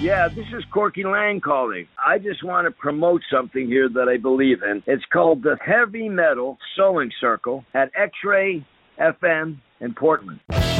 Yeah, this is Corky Lang calling. I just want to promote something here that I believe in. It's called the Heavy Metal Sewing Circle at X-Ray FM in Portland.